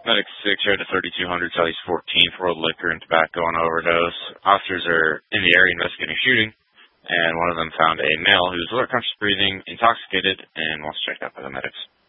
Medic 6 here at the 3200 Southeast 14th, World Liquor and Tobacco on overdose. Officers are in the area investigating shooting, and one of them found a male who's lower conscious breathing, intoxicated, and wants checked out by the medics.